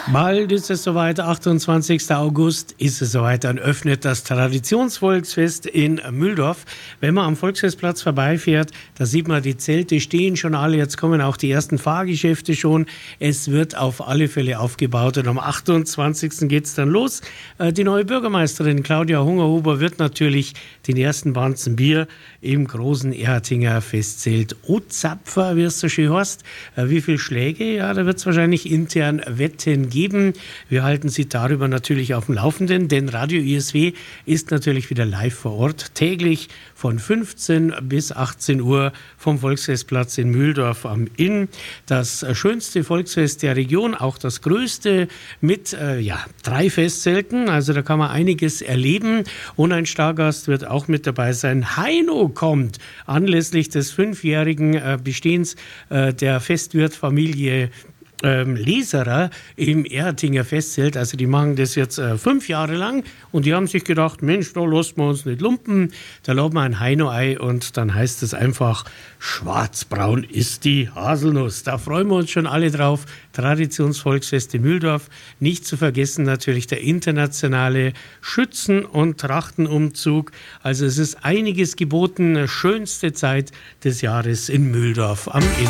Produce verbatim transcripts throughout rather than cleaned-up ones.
Bald ist es soweit, achtundzwanzigster August ist es soweit, dann öffnet das Traditionsvolksfest in Mühldorf. Wenn man am Volksfestplatz vorbeifährt, da sieht man, die Zelte stehen schon alle, jetzt kommen auch die ersten Fahrgeschäfte schon. Es wird auf alle Fälle aufgebaut und am achtundzwanzigsten geht es dann los. Die neue Bürgermeisterin Claudia Hungerhuber wird natürlich den ersten Banzen Bier im großen Erhatinger Festzelt O-Zapfer, wie es so schön heißt. Wie viele Schläge? Ja, da wird es wahrscheinlich intern Wetten geben. Wir halten Sie darüber natürlich auf dem Laufenden, denn Radio I S W ist natürlich wieder live vor Ort, täglich von fünfzehn bis achtzehn Uhr vom Volksfestplatz in Mühldorf am Inn. Das schönste Volksfest der Region, auch das größte mit äh, ja, drei Festzelten, also da kann man einiges erleben und ein Stargast wird auch mit dabei sein. Heino kommt anlässlich des fünfjährigen äh, Bestehens äh, der Festwirtfamilie Ähm, Leserer im Erhatinger Festzelt. Also die machen das jetzt äh, fünf Jahre lang und die haben sich gedacht, Mensch, da lassen wir uns nicht lumpen, da laden wir ein Heino-Ei und dann heißt es einfach, schwarzbraun ist die Haselnuss. Da freuen wir uns schon alle drauf. Traditionsvolksfest in Mühldorf. Nicht zu vergessen natürlich der internationale Schützen- und Trachtenumzug. Also es ist einiges geboten. Schönste Zeit des Jahres in Mühldorf am Inn.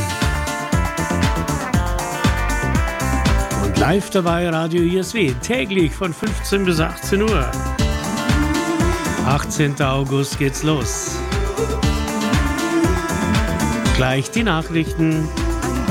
Live dabei Radio I S W, täglich von fünfzehn bis achtzehn Uhr. achtzehnter August geht's los. Gleich die Nachrichten.